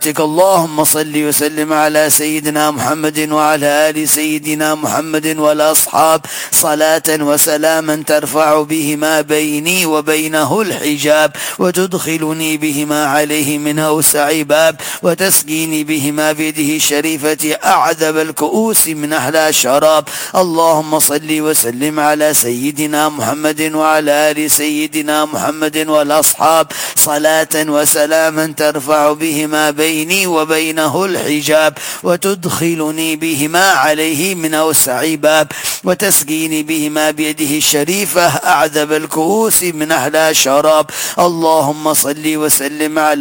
اللهم صل وسلم على سيدنا محمد وعلى آل سيدنا محمد والأصحاب صلاة وسلاما ترفع بهما بيني وبينه الحجاب وتدخلني بهما عليه من أوسع باب وتسقيني بهما بيده الشريفة أعذب الكؤوس من أحلى الشراب. اللهم صل وسلم على سيدنا محمد وعلى آل سيدنا محمد والأصحاب صلاة وسلاما ترفع بهما بيني وبينه الحجاب وتدخلني بهما عليه من أوسع باب وتسقيني بهما بيده الشريفة أعذب الكؤوس من أحلى شراب. اللهم صل وسلم على